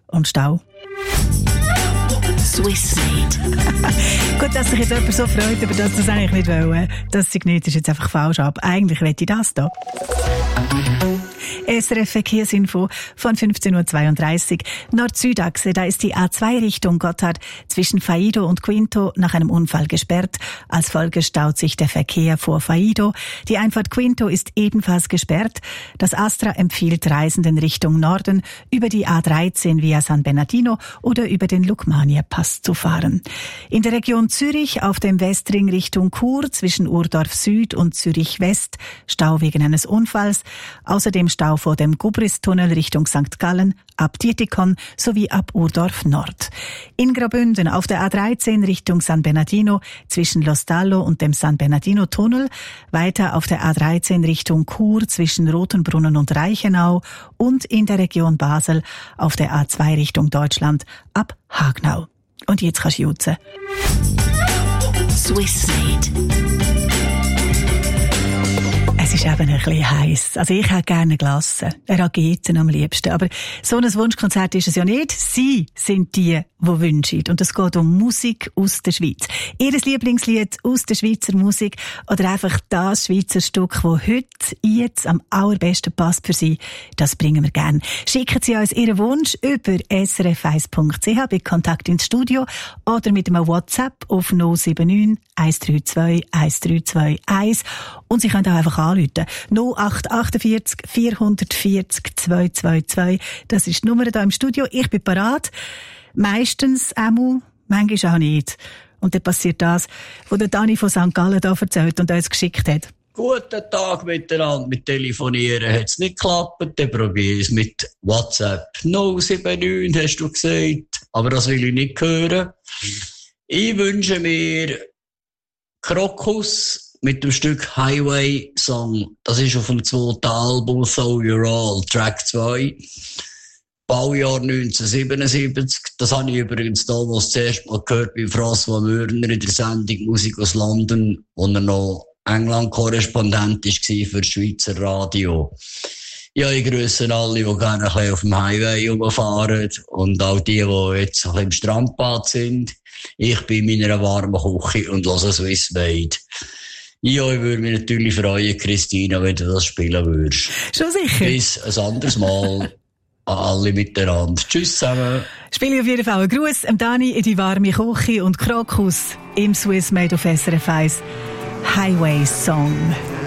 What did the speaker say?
und Stau. Swissmade. Gut, dass sich jetzt jemand so freut, aber das eigentlich nicht wollen. Das Signet ist jetzt einfach falsch ab. Eigentlich möchte ich das hier. SRF Verkehrsinfo von 15.32 Uhr. Nord-Süd-Achse, da ist die A2 Richtung Gotthard zwischen Faido und Quinto nach einem Unfall gesperrt. Als Folge staut sich der Verkehr vor Faido. Die Einfahrt Quinto ist ebenfalls gesperrt. Das Astra empfiehlt Reisenden Richtung Norden über die A13 via San Bernardino oder über den Lukmania-Pass zu fahren. In der Region Zürich auf dem Westring Richtung Chur zwischen Urdorf Süd und Zürich West Stau wegen eines Unfalls. Außerdem Stau vor dem Gubristunnel Richtung St. Gallen, ab Dietikon sowie ab Urdorf Nord. In Graubünden auf der A13 Richtung San Bernardino zwischen Lostallo und dem San Bernardino-Tunnel, weiter auf der A13 Richtung Chur zwischen Rotenbrunnen und Reichenau und in der Region Basel auf der A2 Richtung Deutschland ab Hagnau. Und jetzt kannst du jutzen. Swissmade. Es ist eben ein bisschen heiß. Also ich hätte gerne Glasse, Rageten am liebsten. Aber so ein Wunschkonzert ist es ja nicht. Sie sind die wünschen. Und es geht um Musik aus der Schweiz. Ihr Lieblingslied aus der Schweizer Musik oder einfach das Schweizer Stück, das heute jetzt am allerbesten passt für Sie, das bringen wir gerne. Schicken Sie uns Ihren Wunsch über srf1.ch bei Kontakt ins Studio oder mit einem WhatsApp auf 079 132 1321 und Sie können auch einfach anrufen. 0848 440 222. Das ist die Nummer hier im Studio. Ich bin parat. Meistens einmal, manchmal auch nicht. Und dann passiert das, was der Dani von St. Gallen da erzählt und uns geschickt hat. Guten Tag miteinander. Mit Telefonieren hat es nicht geklappt. Dann probiere ich es mit WhatsApp. 079 hast du gesagt. Aber das will ich nicht hören. Ich wünsche mir Krokus mit dem Stück Highway Song. Das ist auf dem zweiten Album So You're All, Track 2. Baujahr 1977. Das habe ich übrigens damals zuerst mal gehört bei François Mörner in der Sendung Musik aus London, wo er noch England-Korrespondent war für das Schweizer Radio. Ja, ich grüße alle, die gerne ein bisschen auf dem Highway rumfahren und auch die jetzt ein bisschen im Strandbad sind. Ich bin in meiner warmen Küche und höre Swissmade. Ja, ich würde mich natürlich freuen, Christina, wenn du das spielen würdest. Schon sicher. Bis ein anderes Mal an alle miteinander. Tschüss zusammen. Spiele auf jeden Fall einen Gruß an Dani in die warme Küche und Krokus im Swissmade auf SRF 1 Highway Song.